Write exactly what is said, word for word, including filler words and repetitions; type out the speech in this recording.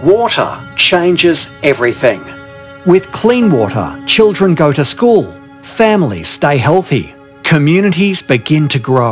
Water changes everything. With clean water, children go to school, families stay healthy, communities begin to grow.